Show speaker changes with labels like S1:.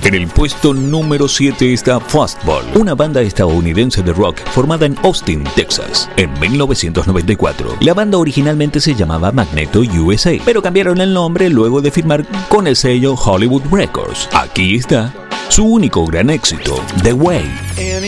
S1: En el puesto número 7 está Fastball, una banda estadounidense de rock formada en Austin, Texas, en 1994. La banda originalmente se llamaba Magneto USA, pero cambiaron el nombre luego de firmar con el sello Hollywood Records. Aquí está su único gran éxito, The Way.